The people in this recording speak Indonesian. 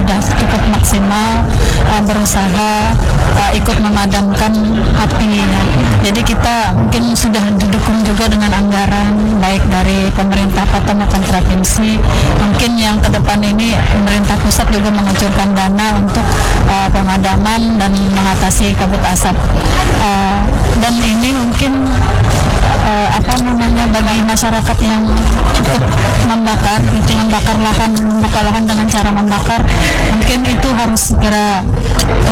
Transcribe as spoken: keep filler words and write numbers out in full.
sudah cukup maksimal uh, berusaha uh, ikut memadamkan api ya. Jadi kita mungkin sudah didukung juga dengan anggaran baik dari pemerintah kota maupun provinsi. Mungkin yang ke depan ini pemerintah pusat juga mengucurkan dana untuk uh, pemadaman dan mengatasi kabut asap. Uh, dan ini mungkin uh, apa namanya bagi masyarakat yang cukup membakar, itu membakar lahan, membakar lahan dengan cara membakar, mungkin itu harus segera